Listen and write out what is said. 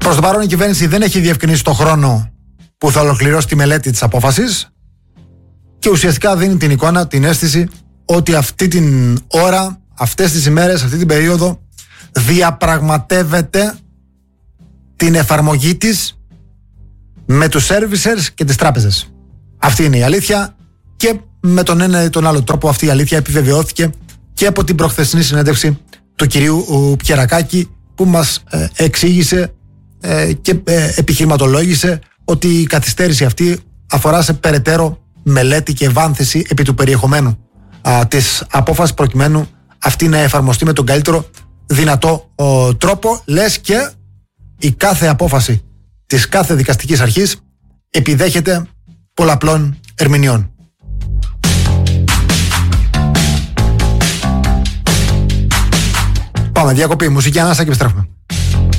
Προς το παρόν η κυβέρνηση δεν έχει διευκρινίσει το χρόνο που θα ολοκληρώσει τη μελέτη της απόφασης και ουσιαστικά δίνει την εικόνα, την αίσθηση ότι αυτή την ώρα, αυτές τις ημέρες, αυτή την περίοδο διαπραγματεύεται την εφαρμογή της με τους servicers και τις τράπεζες. Αυτή είναι η αλήθεια και με τον ένα ή τον άλλο τρόπο αυτή η αλήθεια επιβεβαιώθηκε και από την προχθεσινή συνέντευξη του κυρίου Πιερακάκη, που μας εξήγησε και επιχειρηματολόγησε ότι η καθυστέρηση αυτή αφορά σε περαιτέρω μελέτη και ευάνθηση επί του περιεχομένου της απόφασης, προκειμένου αυτή να εφαρμοστεί με τον καλύτερο δυνατό τρόπο, λες και η κάθε απόφαση της κάθε δικαστικής αρχής επιδέχεται πολλαπλών ερμηνεών. Πάμε, διακοπή, μουσική ανάσα και επιστρέφουμε.